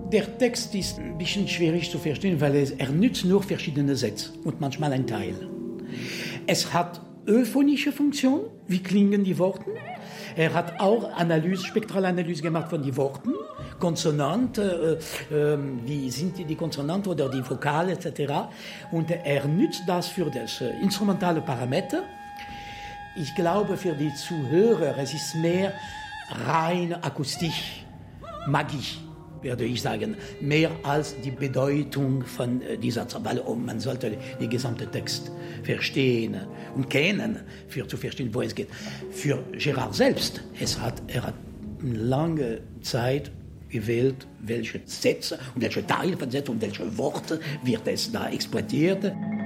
Der Text ist ein bisschen schwierig zu verstehen, weil er nützt nur verschiedene Sätze und manchmal ein Teil. Es hat euphonische Funktion, wie klingen die Worte. Er hat auch Spektralanalyse gemacht von den Worten, Konsonante, wie sind die Konsonanten oder die Vokale etc. Und er nützt das für das instrumentale Parameter. Ich glaube, für die Zuhörer, es ist mehr reine Akustik, Magie, würde ich sagen, mehr als die Bedeutung von dieser Zahl, weil man sollte den gesamten Text verstehen und kennen, für zu verstehen, wo es geht. Für Gérard selbst, er hat eine lange Zeit gewählt, welche Sätze und welche Teile von Sätzen und welche Worte wird es da exploitiert.